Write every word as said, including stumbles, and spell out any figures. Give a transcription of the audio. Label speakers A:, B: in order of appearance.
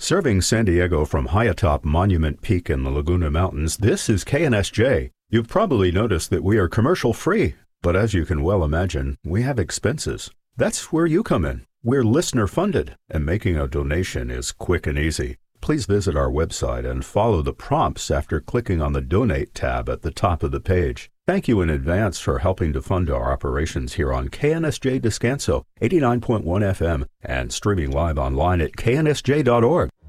A: Serving San Diego from high atop Monument Peak in the Laguna Mountains, this is K N S J. You've probably noticed that we are commercial-free, but as you can well imagine, we have expenses. That's where you come in. We're listener-funded, and making a donation is quick and easy. Please visit our website and follow the prompts after clicking on the Donate tab at the top of the page. Thank you in advance for helping to fund our operations here on K N S J Descanso, eighty-nine point one F M, and streaming live online at K N S J dot org.